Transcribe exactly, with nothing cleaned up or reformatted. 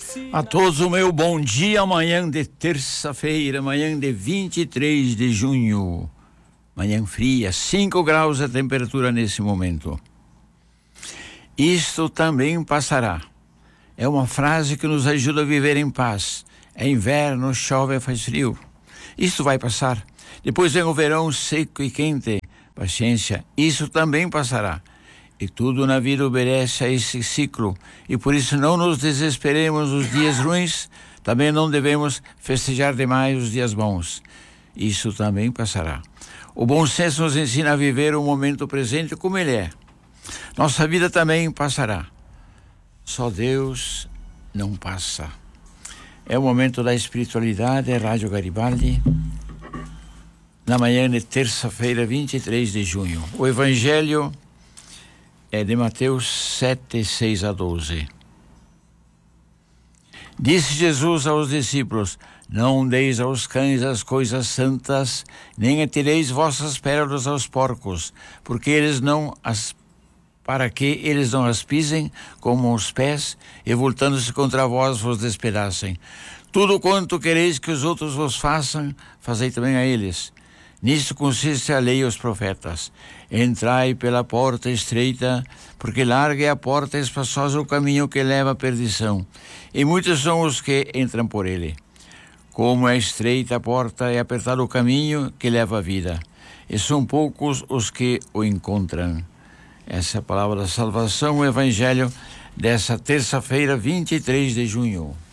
A todos o meu bom dia, amanhã de terça-feira, manhã de vinte e três de junho. Manhã fria, cinco graus a temperatura nesse momento. Isto também passará. É uma frase que nos ajuda a viver em paz. É inverno, chove, faz frio. Isto vai passar. Depois vem o verão seco e quente. Paciência, isso também passará. E tudo na vida obedece a esse ciclo. E por isso não nos desesperemos nos dias ruins. Também não devemos festejar demais os dias bons. Isso também passará. O bom senso nos ensina a viver o momento presente como ele é. Nossa vida também passará. Só Deus não passa. É o momento da espiritualidade, é Rádio Garibaldi, na manhã de terça-feira, vinte e três de junho. O Evangelho é de Mateus sete, seis a doze. Disse Jesus aos discípulos: não deis aos cães as coisas santas, nem atireis vossas pérolas aos porcos, porque eles não as para que eles não as pisem como os pés, e voltando-se contra vós vos despedacem. Tudo quanto quereis que os outros vos façam, fazei também a eles. Nisto consiste a lei e os profetas. Entrai pela porta estreita, porque larga é a porta e espaçosa o caminho que leva à perdição, e muitos são os que entram por ele. Como é estreita a porta e apertado o caminho que leva à vida, e são poucos os que o encontram. Essa é a palavra da salvação, o Evangelho dessa terça-feira, vinte e três de junho.